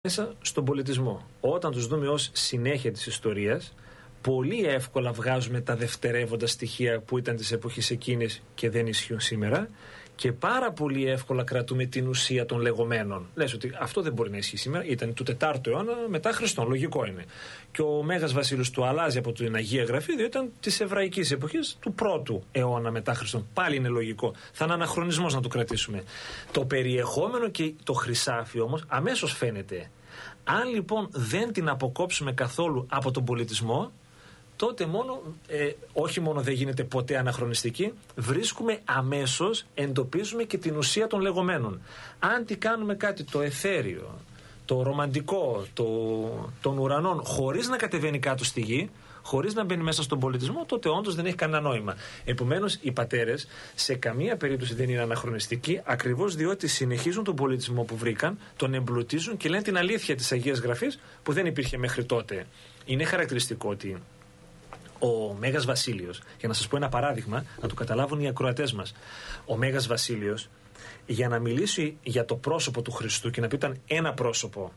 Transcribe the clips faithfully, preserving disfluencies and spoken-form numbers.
μέσα στον πολιτισμό. Όταν τους δούμε ως συνέχεια της ιστορίας, πολύ εύκολα βγάζουμε τα δευτερεύοντα στοιχεία που ήταν της εποχής εκείνης και δεν ισχύουν σήμερα, και πάρα πολύ εύκολα κρατούμε την ουσία των λεγόμενων. Λες ότι αυτό δεν μπορεί να ισχύει σήμερα, ήταν του τετάρτου αιώνα μετά Χριστόν, λογικό είναι. Και ο Μέγας Βασίλειος του αλλάζει από την Αγία Γραφή, διότι ήταν της Εβραϊκής εποχής του πρώτου αιώνα μετά Χριστόν. Πάλι είναι λογικό. Θα είναι αναχρονισμός να το κρατήσουμε. Το περιεχόμενο και το χρυσάφι όμως αμέσως φαίνεται. Αν λοιπόν δεν την αποκόψουμε καθόλου από τον πολιτισμό, τότε μόνο, ε, όχι μόνο δεν γίνεται ποτέ αναχρονιστική, βρίσκουμε αμέσως, εντοπίζουμε και την ουσία των λεγόμενων. Αν τι κάνουμε κάτι το εθέριο, το ρομαντικό, το, των ουρανών, χωρίς να κατεβαίνει κάτω στη γη, χωρίς να μπαίνει μέσα στον πολιτισμό, τότε όντως δεν έχει κανένα νόημα. Επομένως, οι πατέρες σε καμία περίπτωση δεν είναι αναχρονιστικοί, ακριβώς διότι συνεχίζουν τον πολιτισμό που βρήκαν, τον εμπλουτίζουν και λένε την αλήθεια της Αγίας Γραφής που δεν υπήρχε μέχρι τότε. Είναι χαρακτηριστικό ότι ο Μέγας Βασίλειος, για να σας πω ένα παράδειγμα, να το καταλάβουν οι ακροατές μας, ο Μέγας Βασίλειος, για να μιλήσει για το πρόσωπο του Χριστού και να πει ήταν ένα πρόσωπο,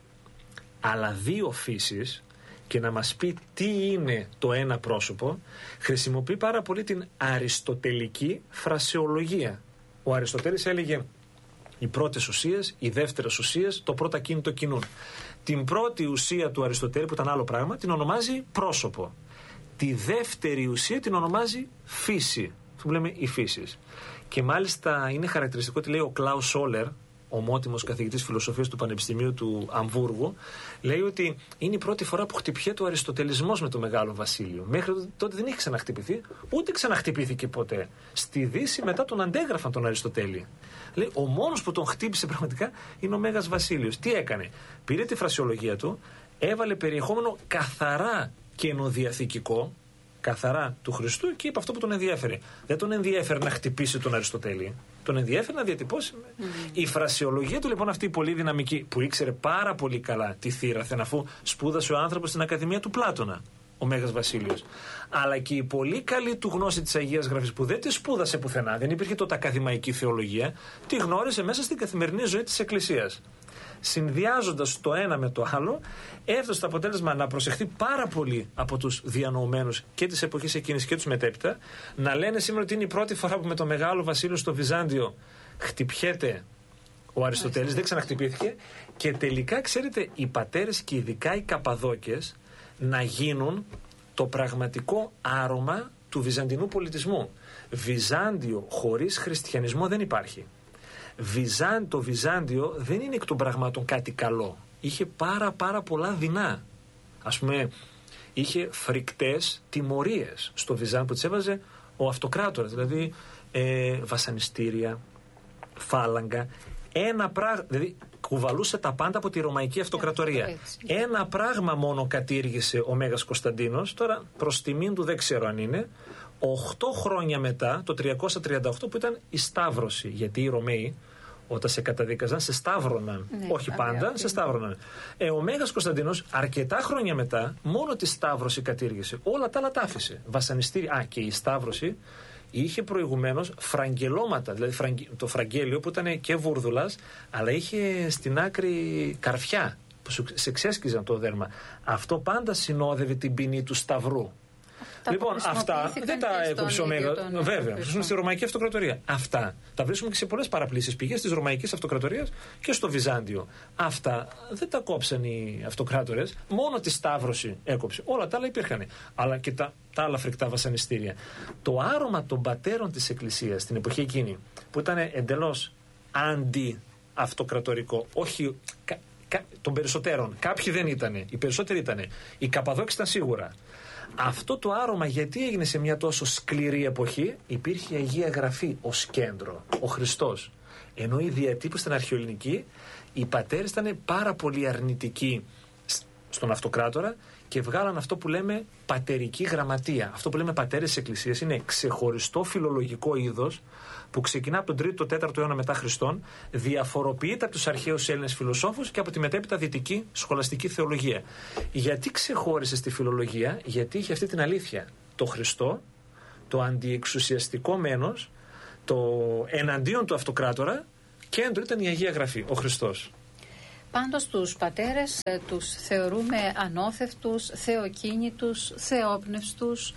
αλλά δύο φύσεις, και να μας πει τι είναι το ένα πρόσωπο, χρησιμοποιεί πάρα πολύ την αριστοτελική φρασεολογία. Ο Αριστοτέλης έλεγε οι πρώτες ουσίες, οι δεύτερες ουσίες, το πρώτα κίνητο κινούν. Την πρώτη ουσία του Αριστοτέλη, που ήταν άλλο πράγμα, την ονομάζει πρόσωπο. Τη δεύτερη ουσία την ονομάζει φύση. Αυτό που λέμε οι φύσεις. Και μάλιστα είναι χαρακτηριστικό ότι λέει ο Κλάους Σόλερ, ομότιμος καθηγητής φιλοσοφίας του Πανεπιστημίου του Αμβούργου, λέει ότι είναι η πρώτη φορά που χτυπιέται ο αριστοτελισμός με το Μεγάλο Βασίλειο. Μέχρι τότε δεν είχε ξαναχτυπηθεί, ούτε ξαναχτυπήθηκε ποτέ. Στη Δύση μετά τον αντέγραφαν τον Αριστοτέλη. Λέει ο μόνος που τον χτύπησε πραγματικά είναι ο Μέγας Βασίλειος. Τι έκανε? Πήρε τη φρασιολογία του, έβαλε περιεχόμενο καθαρά καινοδιαθηκικό, καθαρά του Χριστού, και είπε αυτό που τον ενδιέφερε. Δεν τον ενδιέφερε να χτυπήσει τον Αριστοτέλη, τον ενδιέφερε να διατυπώσει. Mm. Η φρασιολογία του λοιπόν αυτή η πολύ δυναμική, που ήξερε πάρα πολύ καλά τι θύραθεν, αφού σπούδασε ο άνθρωπος στην Ακαδημία του Πλάτωνα, ο Μέγας Βασίλειος, αλλά και η πολύ καλή του γνώση της Αγίας Γραφής, που δεν τη σπούδασε πουθενά, δεν υπήρχε τότε ακαδημαϊκή θεολογία, τη γνώρισε μέσα στην καθημερινή ζωή της Εκκλησίας. Συνδυάζοντας το ένα με το άλλο, έφτασε το αποτέλεσμα να προσεχθεί πάρα πολύ από τους διανοουμένους και της εποχής εκείνης και τους μετέπειτα, να λένε σήμερα ότι είναι η πρώτη φορά που με το Μεγάλο Βασίλειο στο Βυζάντιο χτυπιέται ο Αριστοτέλης, δεν ξαναχτυπήθηκε, και τελικά ξέρετε οι πατέρες και ειδικά οι Καπαδόκες να γίνουν το πραγματικό άρωμα του βυζαντινού πολιτισμού. Βυζάντιο χωρίς χριστιανισμό δεν υπάρχει. Βυζάν, το Βυζάντιο δεν είναι εκ των πραγμάτων κάτι καλό. Είχε πάρα πάρα πολλά δεινά. Ας πούμε, είχε φρικτές τιμωρίες στο Βυζάν που τις έβαζε ο αυτοκράτορας. Δηλαδή ε, βασανιστήρια, φάλαγγα. Ένα πράγμα, δηλαδή κουβαλούσε τα πάντα από τη Ρωμαϊκή Αυτοκρατορία. Ένα πράγμα μόνο κατήργησε ο Μέγας Κωνσταντίνος, τώρα προς τιμήν του δεν ξέρω αν είναι, οχτώ χρόνια μετά, το τριακόσια τριάντα οκτώ, που ήταν η Σταύρωση. Γιατί οι Ρωμαίοι όταν σε καταδίκαζαν σε σταύρωναν, ναι, όχι πάντα, σε σταύρωναν. Ε, ο Μέγας Κωνσταντίνος αρκετά χρόνια μετά μόνο τη Σταύρωση κατήργησε, όλα τα άλλα τα άφησε. Βασανιστήρια, α, και η Σταύρωση είχε προηγουμένως φραγγελώματα, δηλαδή φραγγ... το φραγγέλιο που ήταν και βούρδουλας, αλλά είχε στην άκρη καρφιά που σε ξέσκιζαν το δέρμα. Αυτό πάντα συνόδευε την ποινή του Σταυρού. Τα λοιπόν, αυτά δεν τα έκοψε ο Μέγας. Βέβαια, ζουν στη Ρωμαϊκή Αυτοκρατορία. Αυτά τα βρίσκουμε και σε πολλές παραπλήσεις πηγές της Ρωμαϊκής Αυτοκρατορίας και στο Βυζάντιο. Αυτά δεν τα κόψαν οι αυτοκράτορες. Μόνο τη Σταύρωση έκοψε. Όλα τα άλλα υπήρχαν. Αλλά και τα, τα άλλα φρικτά βασανιστήρια. Το άρωμα των πατέρων της Εκκλησίας στην εποχή εκείνη, που ήταν εντελώς αντι-αυτοκρατορικό, όχι κα, κα, των περισσότερων. Κάποιοι δεν ήταν. Οι περισσότεροι ήταν. Οι Καπαδόκοι ήταν σίγουρα. Αυτό το άρωμα γιατί έγινε σε μια τόσο σκληρή εποχή? Υπήρχε η Αγία Γραφή ως κέντρο, ο Χριστός. Ενώ η διατύπωση στην αρχαιοελληνική, οι πατέρες ήταν πάρα πολύ αρνητικοί στον αυτοκράτορα και βγάλαν αυτό που λέμε πατερική γραμματεία. Αυτό που λέμε πατέρες της Εκκλησίας είναι ξεχωριστό φιλολογικό είδος που ξεκινά από τον τρίτο τέταρτο αιώνα μετά Χριστόν, διαφοροποιείται από τους αρχαίους Έλληνες φιλοσόφους και από τη μετέπειτα δυτική σχολαστική θεολογία. Γιατί ξεχώρισε στη φιλολογία? Γιατί είχε αυτή την αλήθεια. Το Χριστό, το αντιεξουσιαστικό μένος, το εναντίον του αυτοκράτορα, κέντρο ήταν η Αγία Γραφή, ο Χριστός. Πάντως τους πατέρες ε, τους θεωρούμε ανώθευτους, θεοκίνητους, θεόπνευστους.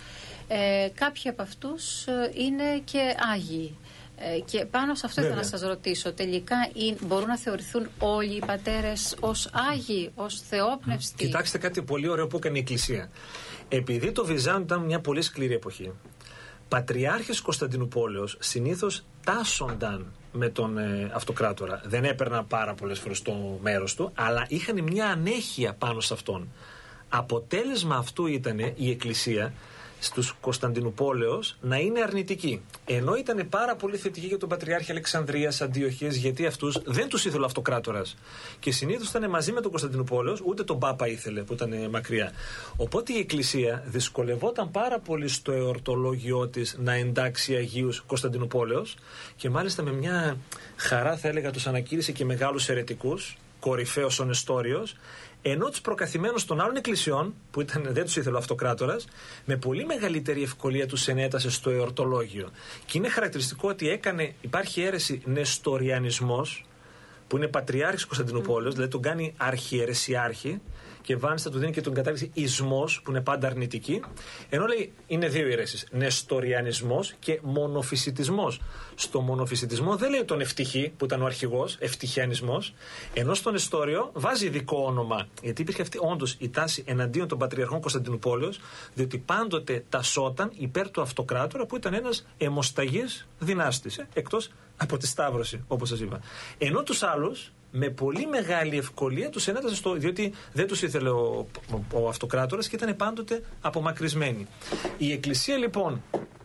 Ε, κάποιοι από αυτούς ε, είναι και άγιοι. Ε, και πάνω σε αυτό ήθελα να σας ρωτήσω, τελικά ή, μπορούν να θεωρηθούν όλοι οι πατέρες ως άγιοι, ως θεόπνευστοι? Κοιτάξτε κάτι πολύ ωραίο που έκανε η Εκκλησία. Επειδή το Βυζάντιο ήταν μια πολύ σκληρή εποχή, πατριάρχες Κωνσταντινουπόλεως συνήθως τάσσονταν με τον ε, αυτοκράτορα. Δεν έπαιρναν πάρα πολλές φορές το μέρος του, αλλά είχαν μια ανέχεια πάνω σε αυτόν. Αποτέλεσμα αυτού ήταν η Εκκλησία στους Κωνσταντινουπόλεως να είναι αρνητική. Ενώ ήταν πάρα πολύ θετική για τον Πατριάρχη Αλεξανδρίας, Αντιοχίας, γιατί αυτούς δεν τους ήθελε ο αυτοκράτορας. Και συνήθως ήταν μαζί με τον Κωνσταντινουπόλεως, ούτε τον Πάπα ήθελε που ήταν μακριά. Οπότε η Εκκλησία δυσκολευόταν πάρα πολύ στο εορτολόγιό της να εντάξει Αγίους Κωνσταντινουπόλεως και μάλιστα με μια χαρά, θα έλεγα, τους ανακήρυσε και μεγάλους αιρετικούς, κορυφαίος ο Νεστόριος, ενώ τους προκαθημένους των άλλων εκκλησιών, που ήταν, δεν τους ήθελε ο αυτοκράτορας, με πολύ μεγαλύτερη ευκολία τους ενέτασε στο εορτολόγιο. Και είναι χαρακτηριστικό ότι έκανε, υπάρχει αίρεση νεστοριανισμός, που είναι πατριάρχης Κωνσταντινουπόλεως, mm. δηλαδή τον κάνει αρχιερεσιάρχη, και μάλιστα του δίνει και τον κατάληξη ισμός, που είναι πάντα αρνητική. Ενώ λέει είναι δύο αιρέσεις, νεστοριανισμός και μονοφυσιτισμός. Στο μονοφυσιτισμό δεν λέει τον ευτυχή, που ήταν ο αρχηγός, ευτυχιανισμός, ενώ στο Νεστόριο βάζει ειδικό όνομα, γιατί υπήρχε αυτή όντως η τάση εναντίον των πατριαρχών Κωνσταντινουπόλεως, διότι πάντοτε τασσόταν υπέρ του αυτοκράτορα, που ήταν ένας αιμοσταγής δυνάστης, ε, εκτός από τη Σταύρωση, όπως σας είπα. Ενώ τους άλλους, με πολύ μεγάλη ευκολία τους ενέτασε στο, διότι δεν τους ήθελε ο, ο, ο αυτοκράτορας και ήταν πάντοτε απομακρυσμένοι. Η Εκκλησία λοιπόν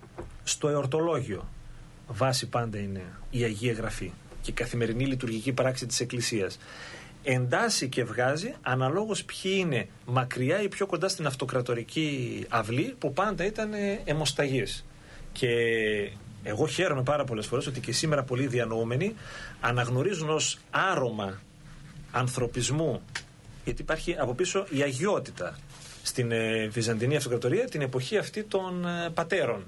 στο εορτολόγιο βάση πάντα είναι η Αγία Γραφή και η καθημερινή λειτουργική πράξη της Εκκλησίας. Εντάσσει και βγάζει αναλόγως ποιοι είναι μακριά ή πιο κοντά στην αυτοκρατορική αυλή, που πάντα ήταν αιμοσταγείς. Και εγώ χαίρομαι πάρα πολλές φορές ότι και σήμερα πολλοί διανοούμενοι αναγνωρίζουν ως άρωμα ανθρωπισμού, γιατί υπάρχει από πίσω η αγιότητα στην ε, Βυζαντινή Αυτοκρατορία, την εποχή αυτή των ε, πατέρων.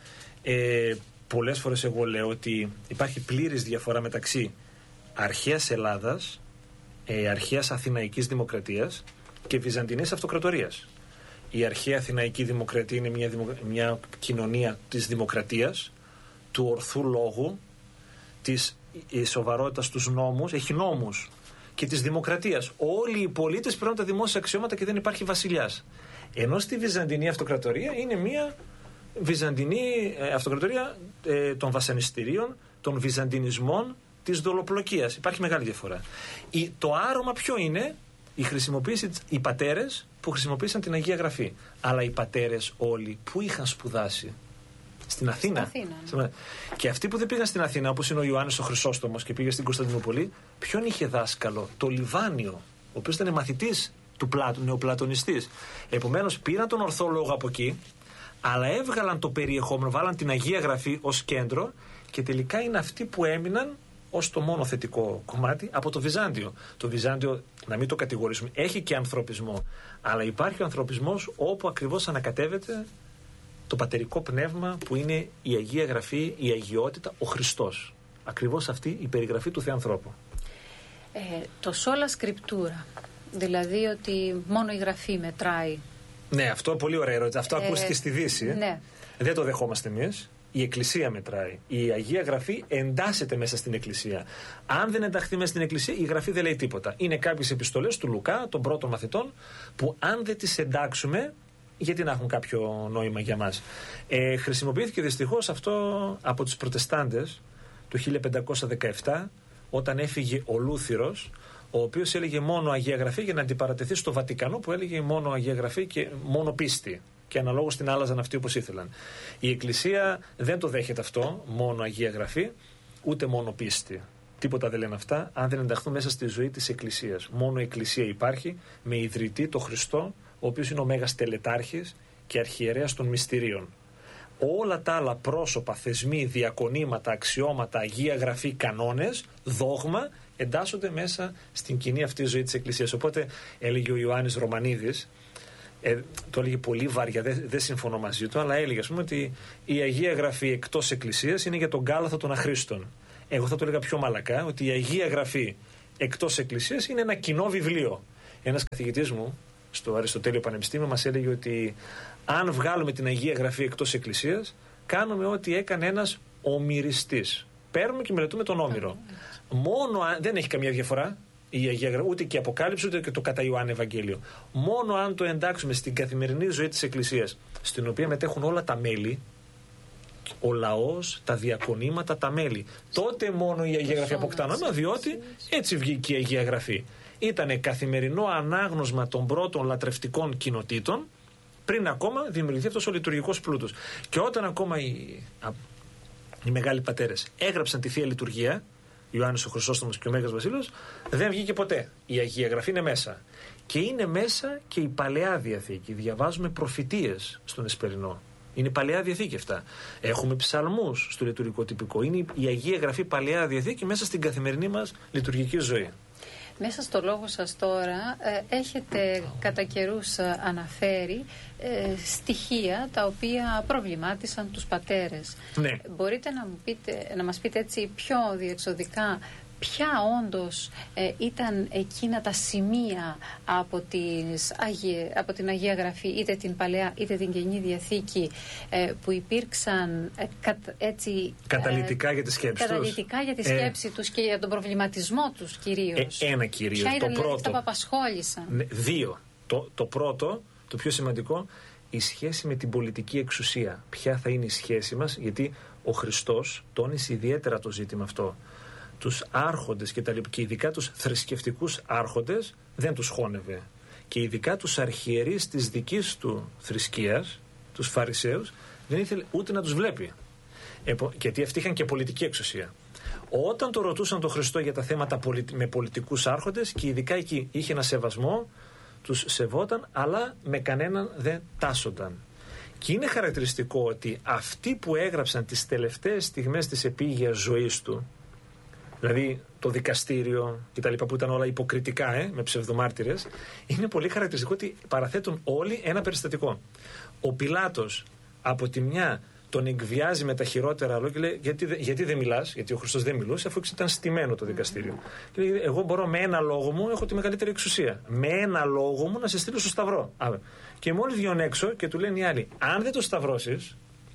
Ε, πολλές φορές εγώ λέω ότι υπάρχει πλήρης διαφορά μεταξύ αρχαίας Ελλάδας, ε, αρχαίας Αθηναϊκής Δημοκρατίας και Βυζαντινής Αυτοκρατορίας. Η αρχαία Αθηναϊκή Δημοκρατία είναι μια, δημο, μια κοινωνία της δημοκρατίας, του ορθού λόγου, της σοβαρότητας στους νόμους, έχει νόμους, και της δημοκρατίας. Όλοι οι πολίτες παίρνουν τα δημόσια αξιώματα και δεν υπάρχει βασιλιάς. Ενώ στη Βυζαντινή Αυτοκρατορία είναι μια Βυζαντινή ε, Αυτοκρατορία ε, των βασανιστήριων, των βυζαντινισμών, της δολοπλοκίας. Υπάρχει μεγάλη διαφορά. Η, το άρωμα ποιο είναι? Η χρησιμοποίηση, οι πατέρες που χρησιμοποίησαν την Αγία Γραφή. Αλλά οι πατέρες όλοι που είχαν σπουδάσει? Στην Αθήνα. Στην Αθήνα, ναι. Και αυτοί που δεν πήγαν στην Αθήνα, όπως είναι ο Ιωάννης ο Χρυσόστομος και πήγε στην Κωνσταντινούπολη, ποιον είχε δάσκαλο? Το Λιβάνιο, ο οποίος ήταν μαθητής του Πλάτου, νεοπλατωνιστής. Επομένως πήραν τον ορθό λόγο από εκεί, αλλά έβγαλαν το περιεχόμενο, βάλαν την Αγία Γραφή ως κέντρο, και τελικά είναι αυτοί που έμειναν ως το μόνο θετικό κομμάτι από το Βυζάντιο. Το Βυζάντιο, να μην το κατηγορήσουμε, έχει και ανθρωπισμό, αλλά υπάρχει ο ανθρωπισμός όπου ακριβώς ανακατεύεται το πατερικό πνεύμα, που είναι η Αγία Γραφή, η αγιότητα, ο Χριστός. Ακριβώς αυτή η περιγραφή του Θεανθρώπου. Ε, το sola scriptura, δηλαδή ότι μόνο η Γραφή μετράει. Ναι, αυτό πολύ ωραία ερώτηση. Αυτό ε, ακούστηκε στη Δύση. Ναι. Δεν το δεχόμαστε εμείς. Η Εκκλησία μετράει. Η Αγία Γραφή εντάσσεται μέσα στην Εκκλησία. Αν δεν ενταχθεί μέσα στην Εκκλησία, η Γραφή δεν λέει τίποτα. Είναι κάποιες επιστολές του Λουκά, των πρώτων μαθητών, που αν δεν τις εντάξουμε, γιατί να έχουν κάποιο νόημα για μας. Ε, χρησιμοποιήθηκε δυστυχώς αυτό από τους Προτεστάντες το χίλια πεντακόσια δεκαεπτά, όταν έφυγε ο Λούθυρος, ο οποίος έλεγε μόνο Αγία Γραφή, για να αντιπαρατεθεί στο Βατικανό που έλεγε μόνο Αγία Γραφή και μόνο πίστη. Και αναλόγως την άλλαζαν αυτοί όπως ήθελαν. Η Εκκλησία δεν το δέχεται αυτό, μόνο Αγία Γραφή, ούτε μόνο πίστη. Τίποτα δεν λένε αυτά, αν δεν ενταχθούν μέσα στη ζωή της Εκκλησίας. Μόνο η Εκκλησία υπάρχει, με ιδρυτή το Χριστό, ο οποίος είναι ο Μέγας Τελετάρχης και αρχιερέας των μυστηρίων. Όλα τα άλλα πρόσωπα, θεσμοί, διακονήματα, αξιώματα, Αγία Γραφή, κανόνες, δόγμα, εντάσσονται μέσα στην κοινή αυτή ζωή της Εκκλησίας. Οπότε έλεγε ο Ιωάννης Ρωμανίδης, ε, το έλεγε πολύ βαριά, δεν δε συμφωνώ μαζί του, αλλά έλεγε, ας πούμε, ότι η Αγία Γραφή εκτός Εκκλησίας είναι για τον κάλαθο των αχρήστων. Εγώ θα το έλεγα πιο μαλακά, ότι η Αγία Γραφή εκτός εκκλησίας είναι ένα κοινό βιβλίο. Ένας καθηγητής μου στο Αριστοτέλειο Πανεπιστήμιο μας έλεγε ότι αν βγάλουμε την Αγία Γραφή εκτός εκκλησίας, κάνουμε ό,τι έκανε ένας ομηριστής. Παίρνουμε και μελετούμε τον Όμηρο. Μόνο αν, δεν έχει καμία διαφορά η Αγία Γραφή, ούτε και η Αποκάλυψη, ούτε και το κατά Ιωάννη Ευαγγέλιο. Μόνο αν το εντάξουμε στην καθημερινή ζωή της Εκκλησίας, στην οποία μετέχουν όλα τα μέλη, ο λαός, τα διακονήματα, τα μέλη, τότε μόνο η Αγία Γραφή αποκτά νόημα, διότι έτσι βγήκε η Αγία Γραφή. Ήτανε καθημερινό ανάγνωσμα των πρώτων λατρευτικών κοινοτήτων, πριν ακόμα δημιουργηθεί αυτός ο λειτουργικός πλούτος. Και όταν ακόμα οι, οι μεγάλοι πατέρες έγραψαν τη Θεία Λειτουργία, Ιωάννης ο Χρυσόστομος και ο Μέγας Βασίλειος, δεν βγήκε ποτέ. Η Αγία Γραφή είναι μέσα. Και είναι μέσα και η Παλαιά Διαθήκη. Διαβάζουμε προφητείες στον Εσπερινό. Είναι η Παλαιά Διαθήκη αυτά. Έχουμε ψαλμούς στο λειτουργικό τυπικό. Είναι η Αγία Γραφή Παλαιά Διαθήκη μέσα στην καθημερινή μας λειτουργική ζωή. Μέσα στο λόγο σας τώρα ε, έχετε κατά καιρούς αναφέρει ε, στοιχεία τα οποία προβλημάτισαν τους πατέρες. Ναι. Μπορείτε να, μου πείτε, να μας πείτε έτσι πιο διεξοδικά ποια όντως ε, ήταν εκείνα τα σημεία από, τις Αγίε, από την Αγία Γραφή, είτε την Παλαιά είτε την Καινή Διαθήκη, ε, που υπήρξαν ε, κα, έτσι, καταλυτικά ε, για τη σκέψη καταλυτικά τους. για τη Ε, σκέψη τους και για τον προβληματισμό τους κυρίως. Ε, ένα κυρίως. Ποια το ήταν πρώτο. αυτά που απασχόλησαν. Ναι, δύο. Το, το πρώτο, το πιο σημαντικό, η σχέση με την πολιτική εξουσία. Ποια θα είναι η σχέση μας, γιατί ο Χριστός τόνισε ιδιαίτερα το ζήτημα αυτό. Τους άρχοντες και τα λοιπά, και ειδικά τους θρησκευτικούς άρχοντες δεν τους χώνευε. Και ειδικά τους αρχιερείς της δικής του θρησκείας, τους Φαρισαίους, δεν ήθελε ούτε να τους βλέπει. Επο, γιατί αυτοί είχαν και πολιτική εξουσία. Όταν το ρωτούσαν τον Χριστό για τα θέματα πολι, με πολιτικούς άρχοντες, και ειδικά εκεί είχε ένα σεβασμό, τους σεβόταν, αλλά με κανέναν δεν τάσσονταν. Και είναι χαρακτηριστικό ότι αυτοί που έγραψαν τις τελευταίες στιγμές της επίγειας ζωής του, δηλαδή το δικαστήριο και τα λοιπά, που ήταν όλα υποκριτικά, ε, με ψευδομάρτυρες, είναι πολύ χαρακτηριστικό ότι παραθέτουν όλοι ένα περιστατικό. Ο Πιλάτος από τη μια τον εκβιάζει με τα χειρότερα λόγια και λέει: Γιατί, γιατί δεν μιλάς, γιατί ο Χριστός δεν μιλούσε, αφού ήταν στημένο το δικαστήριο. Mm-hmm. Και λέει: Εγώ μπορώ με ένα λόγο μου, έχω τη μεγαλύτερη εξουσία. Με ένα λόγο μου να σε στείλω στο Σταυρό. Α, και μόλις βγαίνουν έξω και του λένε οι άλλοι: Αν δεν το σταυρώσεις,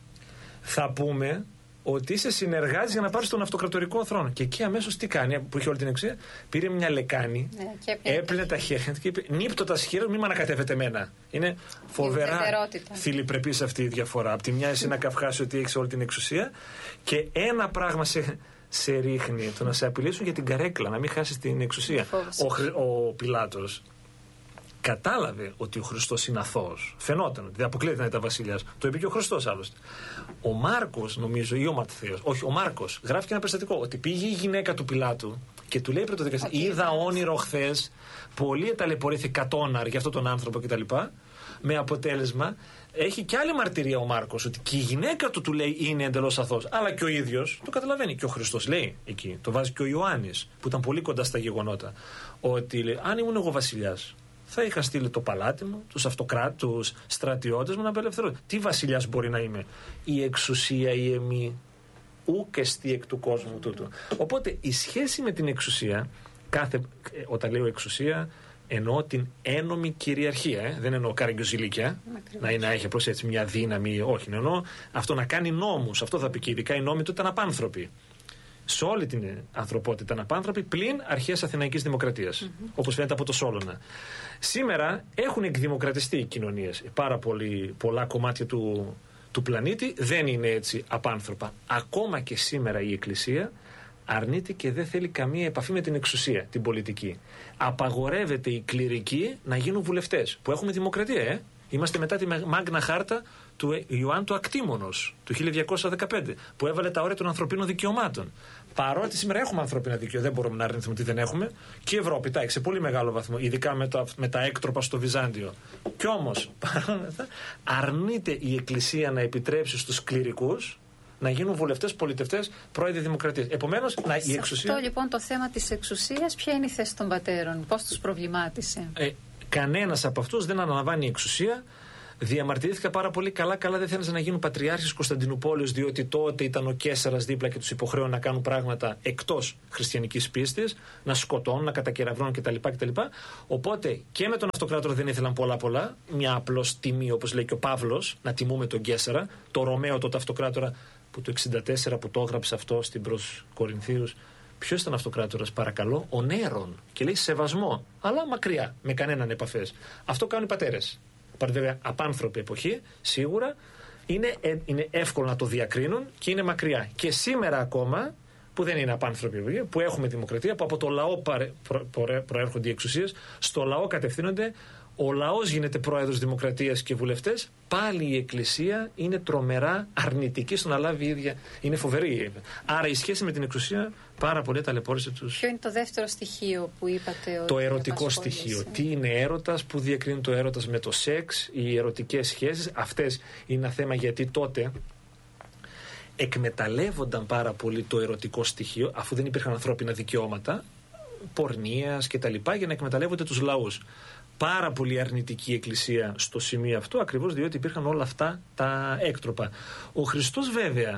θα πούμε ότι είσαι συνεργάτης για να πάρεις τον αυτοκρατορικό θρόνο. Και εκεί αμέσως τι κάνει, που είχε όλη την εξουσία, πήρε μια λεκάνη, ναι, έπλυνε τα χέρια και είπε: Νύπτω τα σχήρας, μη με ανακατεύετε εμένα. Είναι φοβερά θηλυπρεπής αυτή η διαφορά. Απ' τη μια εσύ να καυχάσει ότι έχεις όλη την εξουσία, και ένα πράγμα σε, σε ρίχνει, το να σε απειλήσουν για την καρέκλα, να μην χάσεις την εξουσία. Ο, ο Πιλάτος κατάλαβε ότι ο Χριστός είναι αθώος. Φαινόταν ότι δεν αποκλείεται να ήταν βασιλιάς. Το είπε και ο Χριστός άλλωστε. Ο Μάρκος, νομίζω, ή ο Ματθαίος, όχι, ο Μάρκος, γράφει και ένα περιστατικό ότι πήγε η γυναίκα του Πιλάτου και του λέει πριν το δικαστήριο: Είδα όνειρο χθες, πολύ ταλαιπωρήθηκα τόναρ για αυτόν τον άνθρωπο κτλ. Με αποτέλεσμα, έχει και άλλη μαρτυρία ο Μάρκος ότι και η γυναίκα του του λέει είναι εντελώς αθώος. Αλλά και ο ίδιος το καταλαβαίνει. Και ο Χριστός λέει εκεί, το βάζει και ο Ιωάννης, που ήταν πολύ κοντά στα γεγονότα, ότι λέει: Αν ήμουν εγώ βασιλιάς, θα είχα στείλει το παλάτι μου, τους αυτοκράτες, τους στρατιώτες μου να απελευθερώσουν. Τι βασιλιάς μπορεί να είμαι? Η εξουσία η εμή, ούκ εστί εκ του κόσμου τούτου. Οπότε η σχέση με την εξουσία, κάθε, όταν λέω εξουσία, εννοώ την ένομη κυριαρχία. Ε? Δεν εννοώ καραγκιόζηλικια, να, να έχει απλώς έτσι μια δύναμη. Όχι, εννοώ αυτό να κάνει νόμους. Αυτό θα πει, και ειδικά οι νόμοι του ήταν απάνθρωποι. Σε όλη την ανθρωπότητα ήταν απάνθρωποι, πλην αρχαίας Αθηναϊκής Δημοκρατίας, mm-hmm. όπως φαίνεται από το Σόλωνα. Σήμερα έχουν εκδημοκρατιστεί οι κοινωνίες. Πάρα πολύ, πολλά κομμάτια του, του πλανήτη δεν είναι έτσι απάνθρωπα. Ακόμα και σήμερα η Εκκλησία αρνείται και δεν θέλει καμία επαφή με την εξουσία, την πολιτική. Απαγορεύεται οι κληρικοί να γίνουν βουλευτές, που έχουμε δημοκρατία, ε. Είμαστε μετά τη Μάγνα Χάρτα του Ιωάννου του Ακτήμονος του χίλια διακόσια δεκαπέντε, που έβαλε τα όρια των ανθρωπίνων δικαιωμάτων. Παρότι σήμερα έχουμε ανθρώπινα δικαιώματα, δεν μπορούμε να αρνηθούμε ότι δεν έχουμε. Και η Ευρώπη, τάξη, σε πολύ μεγάλο βαθμό, ειδικά με τα, με τα έκτροπα στο Βυζάντιο. Κι όμως, αρνείται η Εκκλησία να επιτρέψει στους κληρικούς να γίνουν βουλευτές, πολιτευτές, πρόεδροι δημοκρατίας. Επομένως, να, η εξουσία. Αυτό λοιπόν το θέμα της εξουσίας, ποια είναι η θέση των πατέρων, πώς τους προβλημάτισε? Ε, Κανένας από αυτούς δεν αναλαμβάνει εξουσία, Διαμαρτυρήθηκα πάρα πολύ. Καλά-καλά δεν θέλανε να γίνουν πατριάρχης Κωνσταντινούπολης, διότι τότε ήταν ο Καίσαρας δίπλα και τους υποχρέωνε να κάνουν πράγματα εκτός χριστιανικής πίστης, να σκοτώνουν, να κατακεραυνώνουν κτλ. κτλ. Οπότε και με τον Αυτοκράτορα δεν ήθελαν πολλά-πολλά. Μια απλώς τιμή, όπως λέει και ο Παύλος, να τιμούμε τον Καίσαρα, το Ρωμαίο τότε Αυτοκράτορα που το εξήντα τέσσερα που το έγραψε αυτό στην προς Κορινθίους. Ποιος ήταν Αυτοκράτορας, παρακαλώ? Ο Νέρον. Και λέει σεβασμό, αλλά μακριά, με κανέναν επαφές. Αυτό κάνουν οι πατέρες. Πάρτε βέβαια απάνθρωπη εποχή, σίγουρα. Είναι, ε, είναι εύκολο να το διακρίνουν και είναι μακριά. Και σήμερα ακόμα, που δεν είναι απάνθρωπη εποχή, που έχουμε δημοκρατία, που από το λαό παρε, προ, προ, προέρχονται οι εξουσίες, στο λαό κατευθύνονται. Ο λαός γίνεται πρόεδρος δημοκρατίας και βουλευτές, πάλι η Εκκλησία είναι τρομερά αρνητική στο να λάβει η ίδια. Είναι φοβερή. Άρα η σχέση με την εξουσία πάρα πολύ ταλαιπώρησε τους. Ποιο είναι το δεύτερο στοιχείο που είπατε? Το ερωτικό στοιχείο. Τι είναι έρωτας, που διακρίνει το έρωτας με το σεξ, οι ερωτικές σχέσεις. Αυτές είναι ένα θέμα, γιατί τότε εκμεταλλεύονταν πάρα πολύ το ερωτικό στοιχείο, αφού δεν υπήρχαν ανθρώπινα δικαιώματα, πορνείας κτλ., για να εκμεταλλεύονται τους λαούς. Πάρα πολύ αρνητική η Εκκλησία στο σημείο αυτό, ακριβώς διότι υπήρχαν όλα αυτά τα έκτροπα. Ο Χριστός βέβαια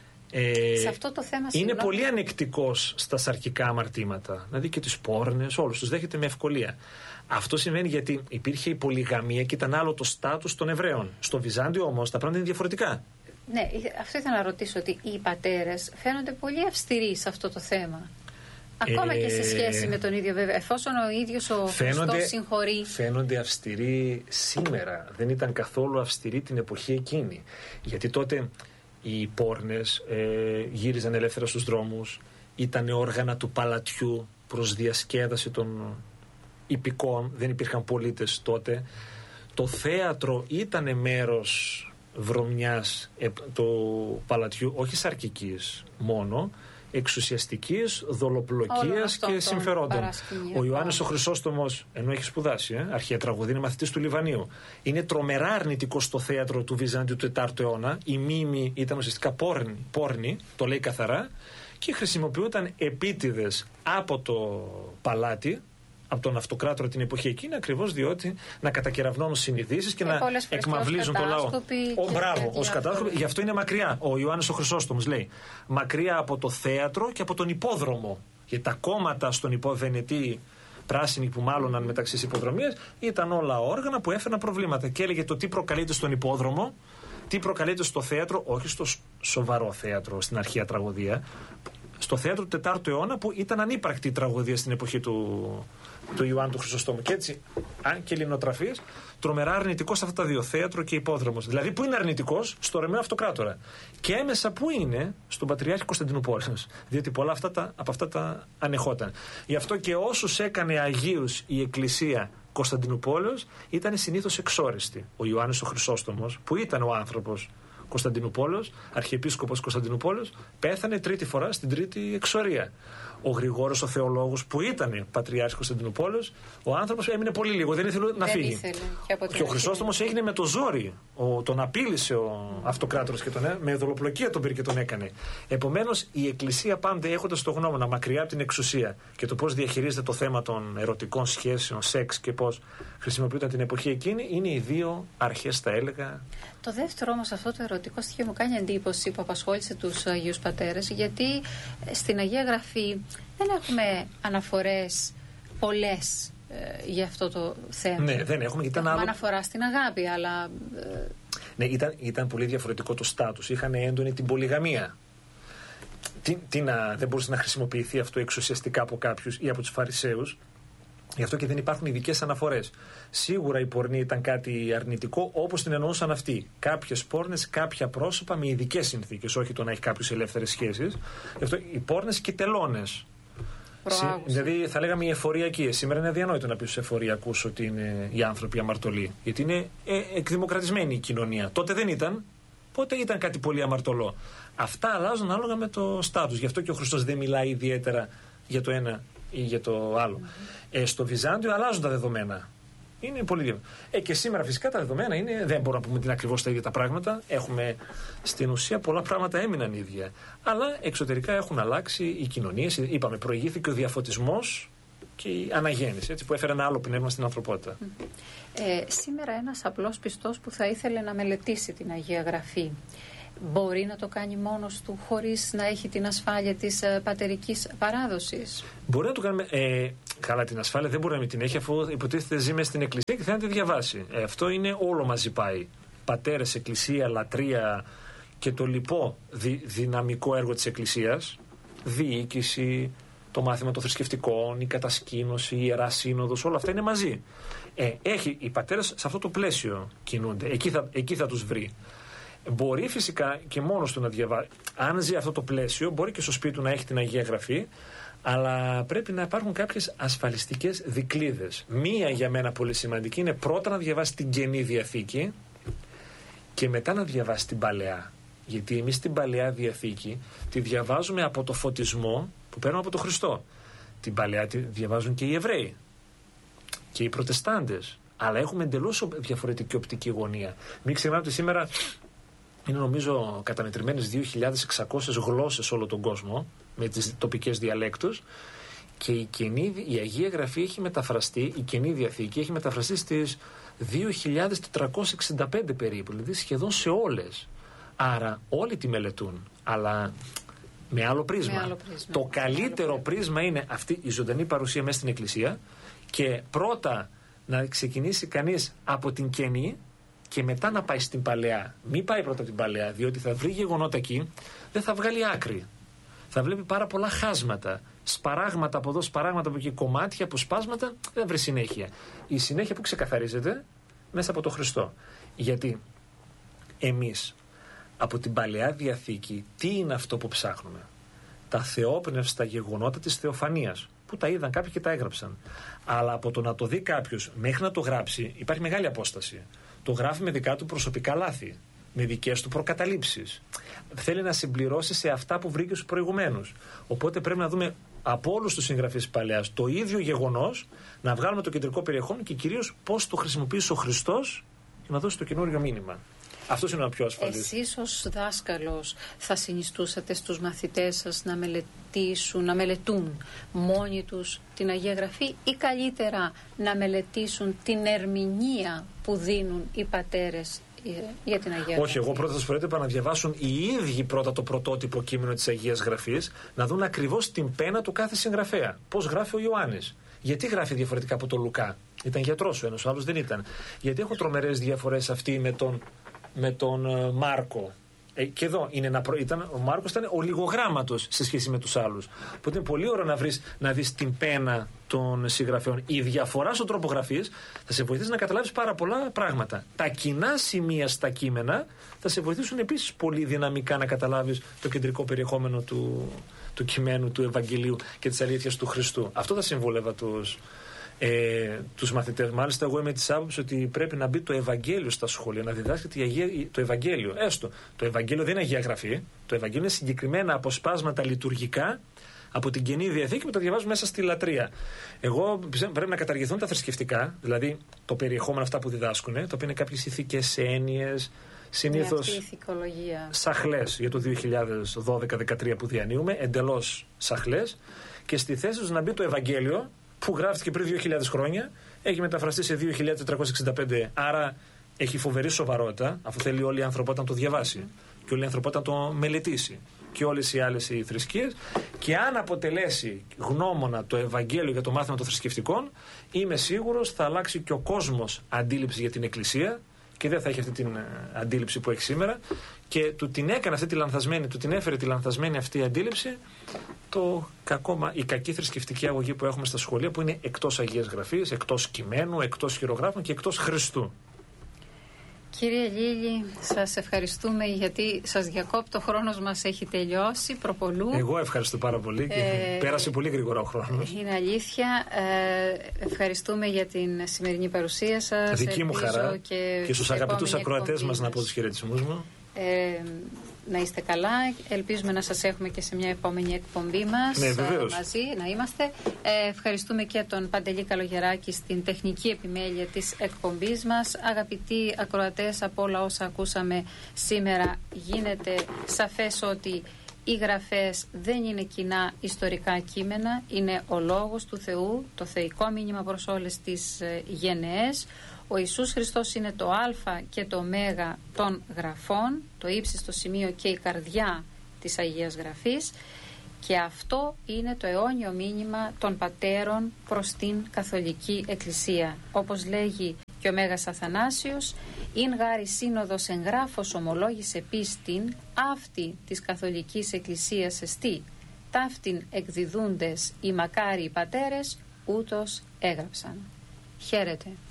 ε, σε αυτό το θέμα, είναι συγγνώμη, πολύ ανεκτικός στα σαρκικά αμαρτήματα. Δηλαδή και τις πόρνες, όλους τους δέχεται με ευκολία. Αυτό σημαίνει γιατί υπήρχε η πολυγαμία και ήταν άλλο το στάτους των Εβραίων. Στο Βυζάντιο όμως τα πράγματα είναι διαφορετικά. Ναι, αυτό ήθελα να ρωτήσω, ότι οι πατέρες φαίνονται πολύ αυστηροί σε αυτό το θέμα. Ακόμα ε, και σε σχέση με τον ίδιο, βέβαια, εφόσον ο ίδιος ο Χριστός συγχωρεί. Φαίνονται αυστηροί σήμερα. Δεν ήταν καθόλου αυστηροί την εποχή εκείνη. Γιατί τότε οι πόρνες ε, γύριζαν ελεύθερα στους δρόμους, ήταν όργανα του παλατιού προς διασκέδαση των υπηκών, δεν υπήρχαν πολίτες τότε. Το θέατρο ήταν μέρος βρωμιάς ε, του παλατιού, όχι σαρκικής μόνο, εξουσιαστικής, δολοπλοκίας και συμφερόντων. Ο Ιωάννης ο Χρυσόστομος, ενώ έχει σπουδάσει, ε, αρχαία τραγωδία, είναι μαθητής του Λιβανίου. Είναι τρομερά αρνητικός στο θέατρο του Βυζαντίου του τετάρτου αιώνα. Η μίμη ήταν ουσιαστικά πόρνη, πόρνη, το λέει καθαρά, και χρησιμοποιούνταν επίτηδες από το παλάτι, από τον Αυτοκράτορα την εποχή εκείνη, ακριβώς διότι να κατακεραυνώνουν συνειδήσεις και, και να εκμαυλίζουν το λαό. Ο, μπράβο, ως κατάσκοποι. Γι' αυτό είναι μακριά. Ο Ιωάννης ο Χρυσόστομος λέει μακριά από το θέατρο και από τον υπόδρομο. Γιατί τα κόμματα στον υπόδρομο, Βενετοί, πράσινοι που μάλλοναν μεταξύ της υποδρομίας, ήταν όλα όργανα που έφεραν προβλήματα. Και έλεγε το τι προκαλείται στον υπόδρομο, τι προκαλείται στο θέατρο, όχι στο σοβαρό θέατρο στην αρχαία τραγωδία, στο θέατρο του τετάρτου αιώνα, που ήταν ανύπαρκτη η τραγωδία στην εποχή του, του Ιωάννου του Χρυσοστόμου. Και έτσι, αν και ελληνοτραφής, τρομερά αρνητικός σε αυτά τα δύο, θέατρο και υπόδρομος. Δηλαδή, πού είναι αρνητικός? Στο Ρωμαίο Αυτοκράτορα. Και έμεσα πού είναι? Στον Πατριάρχη Κωνσταντινούπολης. Διότι πολλά αυτά τα, από αυτά τα ανεχόταν. Γι' αυτό και όσους έκανε αγίους η Εκκλησία Κωνσταντινούπολης ήταν συνήθως εξόριστοι. Ο Ιωάννης ο Χρυσόστομος, που ήταν ο άνθρωπος Κωνσταντινούπολης, αρχιεπίσκοπος Κωνσταντινούπολης, πέθανε τρίτη φορά στην τρίτη εξορία. Ο Γρηγόρος ο Θεολόγος, που ήταν πατριάρχης Κωνσταντινούπολης, ο άνθρωπος έμεινε πολύ λίγο, δεν ήθελε να δεν φύγει. Ήθελε. Και, και ο Χρυσόστομος έγινε με το ζόρι. Ο, τον απείλησε ο mm. Αυτοκράτορας και τον, με δολοπλοκία τον πήρε και τον έκανε. Επομένως, η Εκκλησία πάντα έχοντας το γνώμονα μακριά από την εξουσία και το πώς διαχειρίζεται το θέμα των ερωτικών σχέσεων, σεξ και πώς χρησιμοποιούνταν την εποχή εκείνη, είναι οι δύο αρχές, θα έλεγα. Το δεύτερο όμως, αυτό το ερωτικό στοιχείο, μου κάνει εντύπωση που απασχόλησε τους Αγίους Πατέρες, γιατί στην Αγία Γραφή δεν έχουμε αναφορές πολλές ε, για αυτό το θέμα. Ναι, δεν έχουμε. Ήταν έχουμε άλλο... αναφορά στην αγάπη, αλλά... Ε... Ναι, ήταν, ήταν πολύ διαφορετικό το στάτους. Είχαν έντονη την πολυγαμία. Τι, τι να, δεν μπορούσε να χρησιμοποιηθεί αυτό εξουσιαστικά από κάποιους ή από τους Φαρισαίους. Γι' αυτό και δεν υπάρχουν ειδικές αναφορές. Σίγουρα η πορνεία ήταν κάτι αρνητικό, όπως την εννοούσαν αυτοί. Κάποιες πόρνες, κάποια πρόσωπα με ειδικές συνθήκες, όχι το να έχει κάποιους ελεύθερες σχέσεις. Γι' αυτό οι πόρνες και οι τελώνες. Συ, δηλαδή θα λέγαμε οι εφοριακοί. Σήμερα είναι αδιανόητο να πει στους εφοριακούς ότι είναι οι άνθρωποι αμαρτωλοί. Γιατί είναι ε, εκδημοκρατισμένη η κοινωνία. Τότε δεν ήταν. Πότε ήταν κάτι πολύ αμαρτωλό. Αυτά αλλάζουν ανάλογα με το στάτους. Γι' αυτό και ο Χριστός δεν μιλάει ιδιαίτερα για το ένα ή για το άλλο. Mm-hmm. Ε, στο Βυζάντιο αλλάζουν τα δεδομένα. Είναι πολύ δύσκολο. Ε, και σήμερα φυσικά τα δεδομένα είναι, δεν μπορούμε να πούμε την ακριβώς τα ίδια τα πράγματα. Έχουμε στην ουσία πολλά πράγματα έμειναν ίδια. Αλλά εξωτερικά έχουν αλλάξει οι κοινωνίες. Είπαμε, προηγήθηκε ο διαφωτισμός και η αναγέννηση, έτσι, που έφερε ένα άλλο πνεύμα στην ανθρωπότητα. Ε, σήμερα ένας απλός πιστός που θα ήθελε να μελετήσει την Αγία Γραφή, μπορεί να το κάνει μόνος του χωρίς να έχει την ασφάλεια της ε, πατερικής παράδοσης? Μπορεί να το κάνουμε. Ε, καλά, την ασφάλεια δεν μπορεί να μην την έχει, αφού υποτίθεται ζει μέσα στην εκκλησία και θέλει να τη διαβάσει. Ε, αυτό είναι όλο μαζί πάει. Πατέρες, εκκλησία, λατρεία και το λοιπό δι, δυναμικό έργο της εκκλησίας. Διοίκηση, το μάθημα των θρησκευτικών, η κατασκήνωση, η Ιερά Σύνοδος, όλα αυτά είναι μαζί. Ε, έχει, οι πατέρες σε αυτό το πλαίσιο κινούνται. Εκεί θα, εκεί θα τους βρει. Μπορεί φυσικά και μόνος του να διαβάσει. Αν ζει αυτό το πλαίσιο, μπορεί και στο σπίτι του να έχει την Αγία Γραφή, αλλά πρέπει να υπάρχουν κάποιες ασφαλιστικές δικλείδες. Μία για μένα πολύ σημαντική είναι πρώτα να διαβάσει την Καινή Διαθήκη και μετά να διαβάσει την Παλαιά. Γιατί εμείς την Παλαιά Διαθήκη τη διαβάζουμε από το φωτισμό που παίρνουμε από τον Χριστό. Την Παλαιά τη διαβάζουν και οι Εβραίοι και οι Προτεστάντες. Αλλά έχουμε εντελώς διαφορετική οπτική γωνία. Μην ξεχνάτε ότι σήμερα είναι, νομίζω, καταμετρημένες δύο χιλιάδες εξακόσιες γλώσσες σε όλο τον κόσμο, με τις τοπικές διαλέκτους, και η, καινή, η Αγία Γραφή έχει μεταφραστεί, η Καινή Διαθήκη έχει μεταφραστεί στις δύο χιλιάδες τετρακόσιες εξήντα πέντε περίπου, δηλαδή σχεδόν σε όλες. Άρα όλοι τη μελετούν, αλλά με άλλο πρίσμα. Με άλλο πρίσμα. Το καλύτερο πρίσμα είναι αυτή η ζωντανή παρουσία μέσα στην Εκκλησία και πρώτα να ξεκινήσει κανείς από την Καινή και μετά να πάει στην Παλαιά. Μην πάει πρώτα από την Παλαιά, διότι θα βρει γεγονότα εκεί, δεν θα βγάλει άκρη. Θα βλέπει πάρα πολλά χάσματα, σπαράγματα από εδώ, σπαράγματα από εκεί, κομμάτια, αποσπάσματα, δεν θα βρει συνέχεια. Η συνέχεια που ξεκαθαρίζεται μέσα από τον Χριστό. Γιατί εμείς από την Παλαιά Διαθήκη τι είναι αυτό που ψάχνουμε? Τα θεόπνευστα γεγονότα της θεοφανίας, που τα είδαν κάποιοι και τα έγραψαν. Αλλά από το να το δει κάποιος μέχρι να το γράψει υπάρχει μεγάλη απόσταση. Το γράφει με δικά του προσωπικά λάθη, με δικές του προκαταλήψεις. Θέλει να συμπληρώσει σε αυτά που βρήκε στους προηγουμένους. Οπότε πρέπει να δούμε από όλους τους συγγραφείς της Παλαιάς το ίδιο γεγονός, να βγάλουμε το κεντρικό περιεχόμενο και κυρίως πώς το χρησιμοποιήσει ο Χριστός και να δώσει το καινούριο μήνυμα. Αυτός είναι ο πιο ασφαλής. Εσείς ως δάσκαλος θα συνιστούσατε στους μαθητές σας να μελετήσουν, να μελετούν μόνοι τους την Αγία Γραφή ή καλύτερα να μελετήσουν την ερμηνεία που δίνουν οι πατέρες για την Αγία Γραφή? Όχι, εγώ πρώτα θα σας προέτρεπα να διαβάσουν οι ίδιοι πρώτα το πρωτότυπο κείμενο της Αγίας Γραφής, να δουν ακριβώς την πένα του κάθε συγγραφέα. Πώς γράφει ο Ιωάννης. Γιατί γράφει διαφορετικά από τον Λουκά? Ήταν γιατρός ο ένας, ο άλλος δεν ήταν. Γιατί έχω τρομερές διαφορές αυτοί με τον, με τον uh, Μάρκο. Ε, και εδώ είναι ένα προ... ήταν, ο Μάρκος ήταν ο λιγογράμματος σε σχέση με τους άλλους. Οπότε είναι πολύ ωραίο να, βρεις, να δεις την πένα των συγγραφέων. Η διαφορά στον τρόπο γραφής θα σε βοηθήσει να καταλάβεις πάρα πολλά πράγματα. Τα κοινά σημεία στα κείμενα θα σε βοηθήσουν επίσης πολύ δυναμικά να καταλάβεις το κεντρικό περιεχόμενο του, του κειμένου, του Ευαγγελίου και της αλήθειας του Χριστού. Αυτό θα συμβούλευα τους, ε, τους μαθητές. Μάλιστα, εγώ είμαι της άποψης ότι πρέπει να μπει το Ευαγγέλιο στα σχολεία, να διδάσκεται Αγία, το Ευαγγέλιο. Έστω, το Ευαγγέλιο δεν είναι Αγία Γραφή. Το Ευαγγέλιο είναι συγκεκριμένα αποσπάσματα λειτουργικά από την Καινή Διαθήκη που τα διαβάζουμε μέσα στη λατρεία. Εγώ πιστεύω πρέπει να καταργηθούν τα θρησκευτικά, δηλαδή το περιεχόμενο αυτά που διδάσκουν, το οποίο είναι κάποιες ηθικές έννοιες, συνήθως σαχλές για το δύο χιλιάδες δώδεκα δεκατρία που διανύουμε, εντελώς σαχλές, και στη θέση τους να μπει το Ευαγγέλιο που γράφτηκε πριν δύο χιλιάδες χρόνια, έχει μεταφραστεί σε δύο χιλιάδες τετρακόσιες εξήντα πέντε, άρα έχει φοβερή σοβαρότητα, αφού θέλει όλη η ανθρωπότητα να το διαβάσει και όλη η ανθρωπότητα να το μελετήσει και όλες οι άλλες οι θρησκείες, και αν αποτελέσει γνώμονα το Ευαγγέλιο για το μάθημα των θρησκευτικών, είμαι σίγουρος θα αλλάξει και ο κόσμος αντίληψη για την Εκκλησία και δεν θα έχει αυτή την αντίληψη που έχει σήμερα, και του την έκανε αυτή τη λανθασμένη, του την έφερε τη λανθασμένη αυτή αντίληψη το κακό, η κακή θρησκευτική αγωγή που έχουμε στα σχολεία, που είναι εκτός Αγίας Γραφής, εκτός κειμένου, εκτός χειρογράφων και εκτός Χριστού. Κύριε Λίλη, σας ευχαριστούμε γιατί σας διακόπτω, ο χρόνος μας έχει τελειώσει προπολού. Εγώ ευχαριστώ πάρα πολύ και ε, πέρασε πολύ γρήγορα ο χρόνος. Είναι αλήθεια. Ε, ευχαριστούμε για την σημερινή παρουσία σας. Δική μου χαρά και, και στους αγαπητούς ακροατές μας να πω τους χαιρετισμούς μου. Ε, να είστε καλά. Ελπίζουμε να σας έχουμε και σε μια επόμενη εκπομπή μας. Ναι, μαζί να είμαστε. Ε, ευχαριστούμε και τον Παντελή Καλογεράκη στην τεχνική επιμέλεια της εκπομπής μας. Αγαπητοί ακροατές, από όλα όσα ακούσαμε σήμερα γίνεται σαφές ότι οι γραφές δεν είναι κοινά ιστορικά κείμενα, είναι ο Λόγος του Θεού, το θεϊκό μήνυμα προς όλες τις γενναίες. Ο Ιησούς Χριστός είναι το α και το ω των γραφών, το ύψιστο σημείο και η καρδιά της Αγίας Γραφής, και αυτό είναι το αιώνιο μήνυμα των πατέρων προς την Καθολική Εκκλησία. Όπως λέγει και ο Μέγας Αθανάσιος, «Ειν γάρη σύνοδος εγγράφος ομολόγησε πίστην, αυτή της Καθολικής Εκκλησίας εστί, ταύτην εκδιδούντες οι μακάριοι πατέρες, ούτως έγραψαν». Χαίρετε.